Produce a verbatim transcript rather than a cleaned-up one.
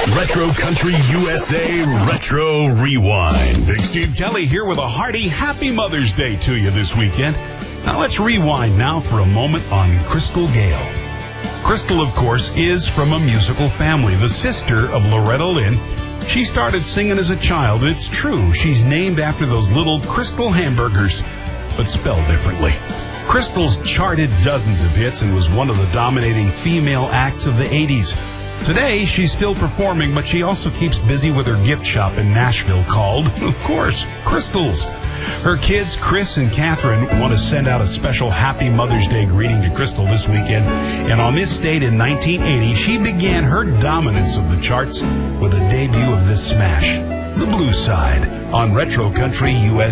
Retro Country U S A Retro Rewind. Big Steve Kelly here with a hearty Happy Mother's Day to you this weekend. Now let's rewind now for a moment on Crystal Gayle. Crystal, of course, is from a musical family, the sister of Loretta Lynn. She started singing as a child, and it's true, she's named after those little Crystal hamburgers, but spelled differently. Crystal's charted dozens of hits and was one of the dominating female acts of the eighties. Today, she's still performing, but she also keeps busy with her gift shop in Nashville called, of course, Crystal's. Her kids, Chris and Catherine, want to send out a special Happy Mother's Day greeting to Crystal this weekend. And on this date in nineteen eighty, she began her dominance of the charts with a debut of this smash, The Blue Side, on Retro Country U S A.